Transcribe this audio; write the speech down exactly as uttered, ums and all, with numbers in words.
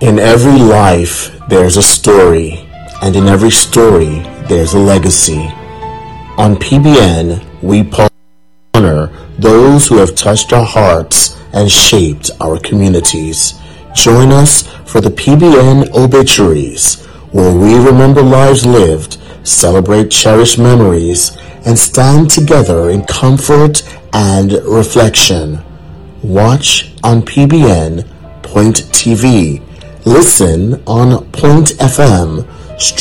In every life, there's a story, and in every story, there's a legacy. On P B N, we honor those who have touched our hearts and shaped our communities. Join us for the P B N Obituaries, where we remember lives lived, celebrate cherished memories, and stand together in comfort and reflection. Watch on P B N Point T V. Listen on Point F M